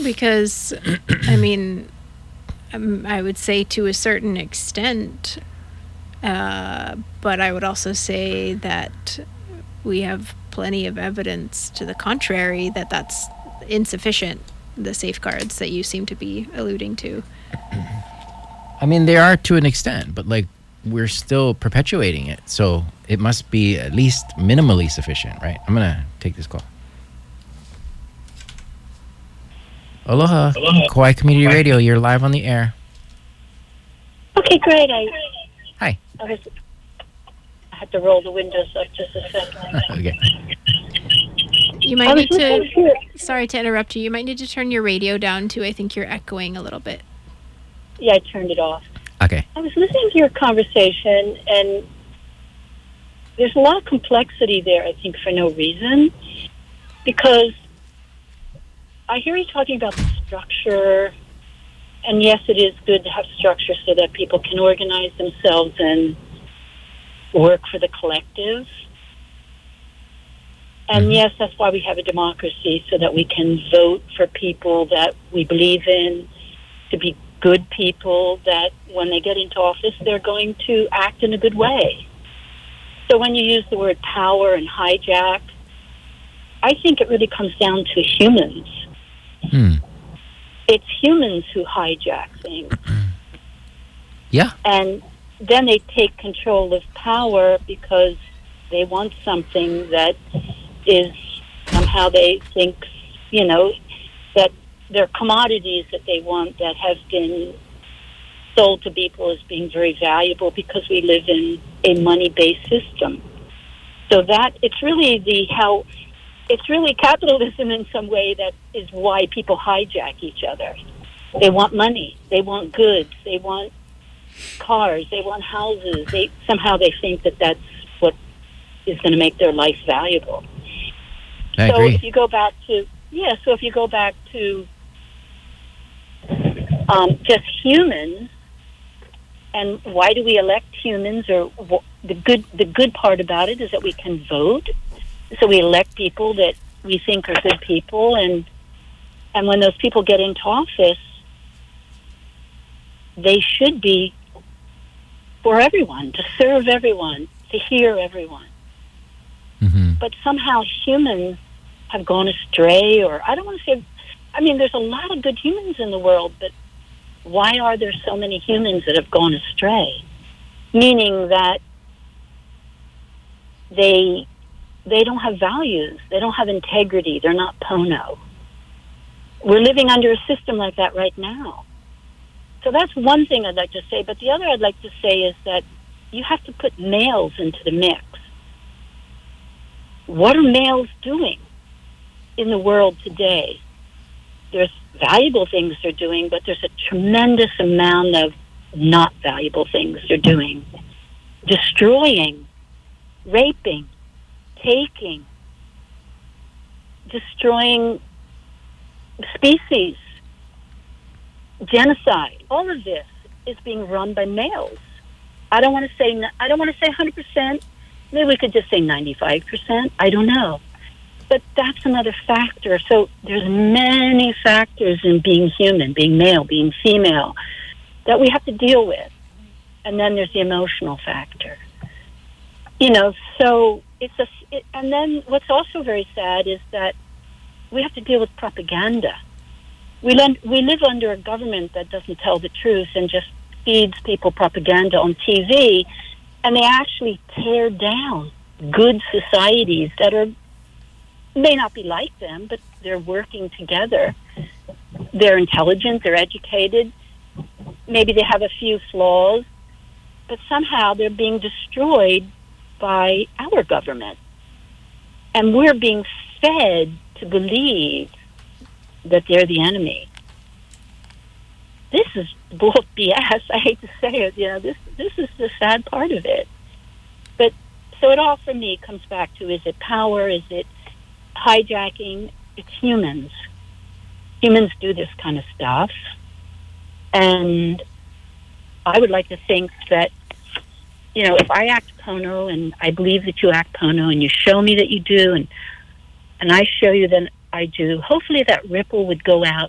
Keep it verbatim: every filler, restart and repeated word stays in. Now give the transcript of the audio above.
because, I mean, um, I would say to a certain extent, uh, but I would also say that we have plenty of evidence to the contrary that that's insufficient, the safeguards that you seem to be alluding to. I mean, they are to an extent, but like we're still perpetuating it. So it must be at least minimally sufficient, right? I'm going to take this call. Aloha. Aloha. Kauai Community Hi. Radio, you're live on the air. Okay, great. I, Hi. I, was, I had to roll the windows up just a second. Okay. You might need to, sorry to interrupt you, you might need to turn your radio down too. I think you're echoing a little bit. Yeah, I turned it off. Okay. I was listening to your conversation, and there's a lot of complexity there, I think, for no reason. Because I hear you talking about the structure, and yes, it is good to have structure so that people can organize themselves and work for the collective. And mm-hmm. yes, that's why we have a democracy, so that we can vote for people that we believe in, to be good people, that when they get into office, they're going to act in a good way. So when you use the word power and hijack, I think it really comes down to humans. Hmm. It's humans who hijack things. Yeah. And then they take control of power because they want something that is somehow they think, you know, that there are commodities that they want that have been sold to people as being very valuable because we live in a money-based system. So that, it's really the how, it's really capitalism in some way that is why people hijack each other. They want money, they want goods, they want cars, they want houses. They somehow they think that that's what is going to make their life valuable. I so agree. if you go back to, yeah, so if you go back to um, just humans, and why do we elect humans? Or wh- the good, the good part about it is that we can vote. So we elect people that we think are good people, and and when those people get into office, they should be for everyone, to serve everyone, to hear everyone. Mm-hmm. But somehow humans have gone astray, or I don't want to say, I mean, there's a lot of good humans in the world, but why are there so many humans that have gone astray? Meaning that they they don't have values, they don't have integrity, they're not Pono. We're living under a system like that right now. So that's one thing I'd like to say, but the other I'd like to say is that you have to put males into the mix. What are males doing in the world today? There's valuable things they're doing, but there's a tremendous amount of not valuable things they're doing. Destroying, raping, taking, destroying species, genocide. All of this is being run by males. I don't want to say I don't want to say one hundred percent. Maybe we could just say ninety-five percent. I don't know. But that's another factor. So there's many factors in being human, being male, being female, that we have to deal with. And then there's the emotional factor. You know, so it's a, it, and then what's also very sad is that we have to deal with propaganda. We, le- we live under a government that doesn't tell the truth and just feeds people propaganda on T V, and they actually tear down good societies that are may not be like them, but they're working together. They're intelligent, they're educated, maybe they have a few flaws, but somehow they're being destroyed by our government. And we're being fed to believe that they're the enemy. This is bull B S. I hate to say it. You know, this this is the sad part of it. But so it all for me comes back to: is it power? Is it hijacking? It's humans. Humans do this kind of stuff, and I would like to think that, you know, if I act Pono and I believe that you act Pono, and you show me that you do, and and I show you that I do, hopefully that ripple would go out